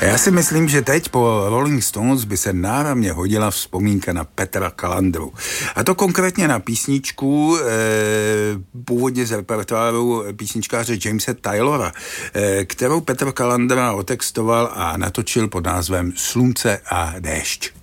Já si myslím, že teď po Rolling Stones by se náramně hodila vzpomínka na Petra Calandru. A to konkrétně na písničku původně z repertoáru písničkáře Jamese Taylora, kterou Petr Calandra otextoval a natočil pod názvem Slunce a déšť.